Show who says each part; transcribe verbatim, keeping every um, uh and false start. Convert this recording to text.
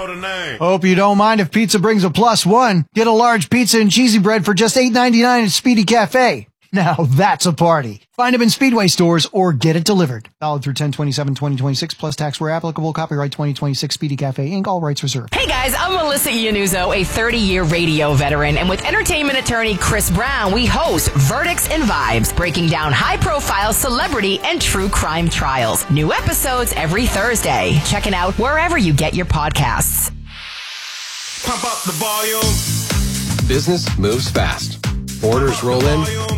Speaker 1: know the name.
Speaker 2: Hope you don't mind if pizza brings a plus one. Get a large pizza and cheesy bread for just eight ninety-nine at Speedy Cafe. Now that's a party. Find them in Speedway stores or get it delivered. Valid through ten twenty-seven twenty twenty-six plus tax where applicable. Copyright twenty twenty-six Speedy Cafe Incorporated. All rights reserved.
Speaker 3: Hey guys, I'm Melissa Iannuzzo, a thirty-year radio veteran, and with entertainment attorney Chris Brown, we host Verdicts and Vibes, breaking down high-profile celebrity and true crime trials. New episodes every Thursday. Check it out wherever you get your podcasts.
Speaker 1: Pump up the volume.
Speaker 4: Business moves fast. Orders roll in.